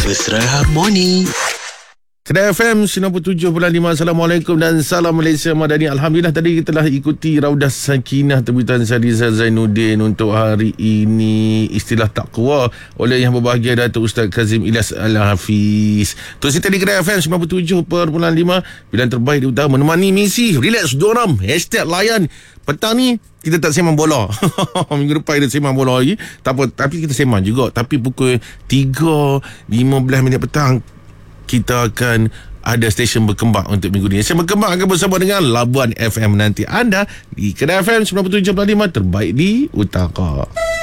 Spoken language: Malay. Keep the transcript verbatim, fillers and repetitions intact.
Mesra Harmoni. Kedai F M sembilan puluh tujuh perpuluhan lima. Assalamualaikum dan salam Malaysia Madani. Alhamdulillah, tadi kita telah ikuti Raudah Sakinah terbitan Sadiza Zainuddin untuk hari ini, istilah takwa, oleh Yang Berbahagia Datuk Ustaz Kazim Ilyas Al-Hafiz. Terus kita di Kedai F M sembilan puluh tujuh perpuluhan lima, pilihan terbaik di utara, menemani misi Relax Doram, hashtag layan. Petang ni kita tak sembang bola. Minggu depan kita sembang bola lagi. Tak apa, tapi kita sembang juga. Tapi pukul tiga lima belas minit petang kita akan ada stesen berkembang untuk minggu ni. Stesen berkembang akan bersama dengan Labuan F M, nanti anda di Kedai F M sembilan puluh tujuh perpuluhan lima terbaik di utara.